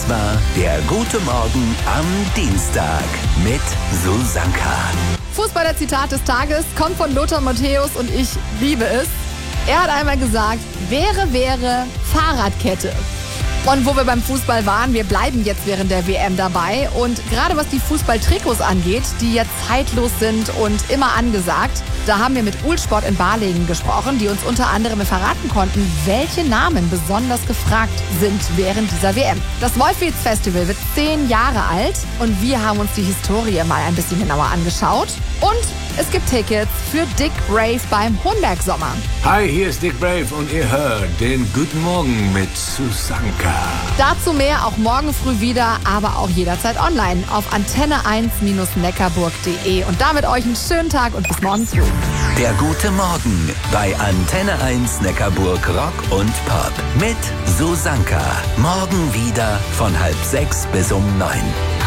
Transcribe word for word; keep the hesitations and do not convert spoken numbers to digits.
war der Gute Morgen am Dienstag mit Susanka. Fußballer-Zitat des Tages kommt von Lothar Matthäus und ich liebe es. Er hat einmal gesagt, wäre, wäre Fahrradkette. Und wo wir beim Fußball waren, wir bleiben jetzt während der W M dabei. Und gerade was die Fußballtrikots angeht, die jetzt zeitlos sind und immer angesagt, da haben wir mit Uhlsport in Balingen gesprochen, die uns unter anderem verraten konnten, welche Namen besonders gefragt sind während dieser W M. Das Wolffieds Festival wird zehn Jahre alt und wir haben uns die Historie mal ein bisschen genauer angeschaut. Und es gibt Tickets für Dick Brave beim Hohenberg Sommer. Hi, hier ist Dick Brave und ihr hört den Guten Morgen mit Susanka. Dazu mehr auch morgen früh wieder, aber auch jederzeit online auf antenne eins neckarburg punkt de. Und damit euch einen schönen Tag und bis morgen früh. Der Gute Morgen bei Antenne eins Neckarburg Rock und Pop mit Susanka. Morgen wieder von halb sechs bis um neun.